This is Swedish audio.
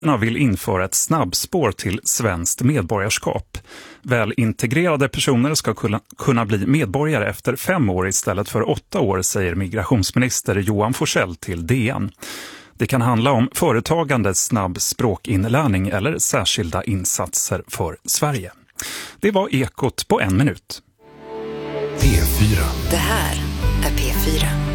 vill införa ett snabbspår till svenskt medborgarskap. Väl integrerade personer ska kunna bli medborgare efter 5 år istället för 8 år, säger migrationsminister Johan Forssell till DN. Det kan handla om företagande, snabb språkinlärning eller särskilda insatser för Sverige. Det var Ekot på 1 minut. P4. Det här är P4.